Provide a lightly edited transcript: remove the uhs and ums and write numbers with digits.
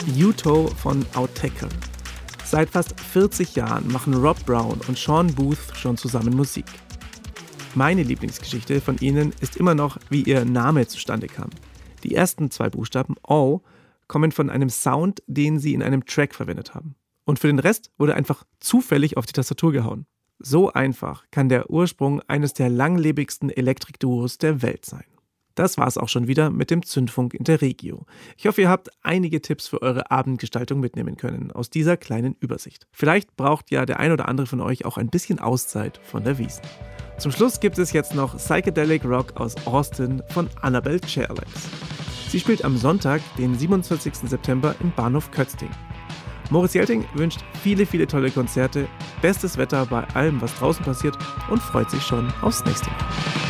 U-Toe von Autechre. Seit fast 40 Jahren machen Rob Brown und Sean Booth schon zusammen Musik. Meine Lieblingsgeschichte von ihnen ist immer noch, wie ihr Name zustande kam. Die ersten 2 Buchstaben O kommen von einem Sound, den sie in einem Track verwendet haben. Und für den Rest wurde einfach zufällig auf die Tastatur gehauen. So einfach kann der Ursprung eines der langlebigsten Elektrik-Duos der Welt sein. Das war's auch schon wieder mit dem Zündfunk Interregio. Ich hoffe, ihr habt einige Tipps für eure Abendgestaltung mitnehmen können aus dieser kleinen Übersicht. Vielleicht braucht ja der ein oder andere von euch auch ein bisschen Auszeit von der Wiesn. Zum Schluss gibt es jetzt noch Psychedelic Rock aus Austin von Annabelle Chairlegs. Sie spielt am Sonntag, den 27. September im Bahnhof Kötzting. Moritz Jelting wünscht viele tolle Konzerte, bestes Wetter bei allem, was draußen passiert und freut sich schon aufs nächste Mal.